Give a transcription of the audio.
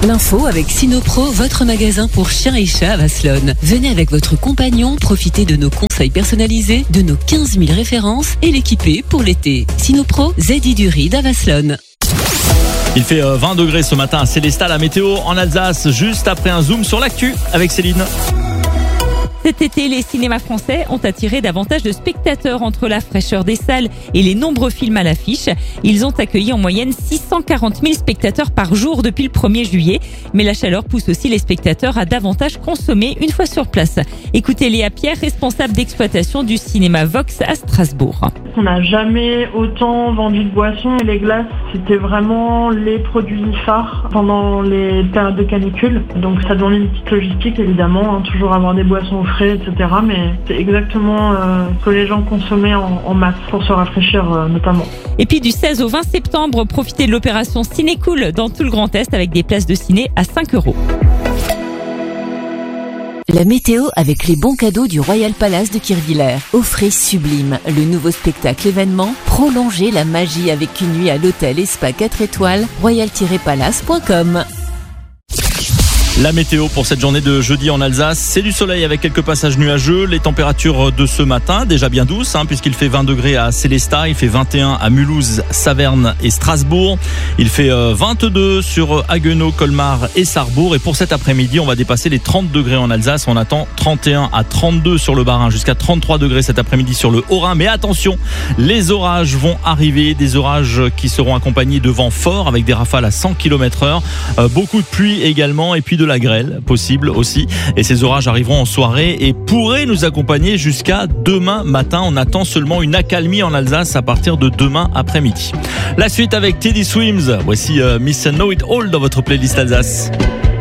L'info avec Sinopro, votre magasin pour chiens et chats à Vasselonne. Venez avec votre compagnon, profitez de nos conseils personnalisés, de nos 15 000 références et l'équiper pour l'été. Sinopro, Zedi du Ride à Vasselonne. Il fait 20 degrés ce matin à Célestat, la météo en Alsace, juste après un zoom sur l'actu avec Céline. Cet été, les cinémas français ont attiré davantage de spectateurs entre la fraîcheur des salles et les nombreux films à l'affiche. Ils ont accueilli en moyenne 640 000 spectateurs par jour depuis le 1er juillet. Mais la chaleur pousse aussi les spectateurs à davantage consommer une fois sur place. Écoutez Léa Pierre, responsable d'exploitation du cinéma Vox à Strasbourg. On n'a jamais autant vendu de boissons et les glaces, c'était vraiment les produits phares pendant les périodes de canicule. Donc ça demande une petite logistique évidemment, toujours avoir des boissons au frais, etc. Mais c'est exactement ce que les gens consommaient en masse pour se rafraîchir notamment. Et puis du 16 au 20 septembre, profitez de l'opération Ciné Cool dans tout le Grand Est avec des places de ciné à 5 €. La météo avec les bons cadeaux du Royal Palace de Kirchwiller. Offrez Sublime, le nouveau spectacle événement. Prolongez la magie avec une nuit à l'hôtel et spa 4 étoiles, royal-palace.com. La météo pour cette journée de jeudi en Alsace, c'est du soleil avec quelques passages nuageux. Les températures de ce matin, déjà bien douces, puisqu'il fait 20 degrés à Célestat, il fait 21 à Mulhouse, Saverne et Strasbourg. Il fait 22 sur Haguenau, Colmar et Sarrebourg. Et pour cet après-midi, on va dépasser les 30 degrés en Alsace. On attend 31 à 32 sur le Bas-Rhin, jusqu'à 33 degrés cet après-midi sur le Haut-Rhin. Mais attention, les orages vont arriver, des orages qui seront accompagnés de vents forts avec des rafales à 100 km/h. Beaucoup de pluie également et puis de la grêle possible aussi, et ces orages arriveront en soirée et pourraient nous accompagner jusqu'à demain matin. On attend seulement une accalmie en Alsace à partir de demain après-midi. La suite avec Teddy Swims, voici Miss Know It All dans votre playlist Alsace.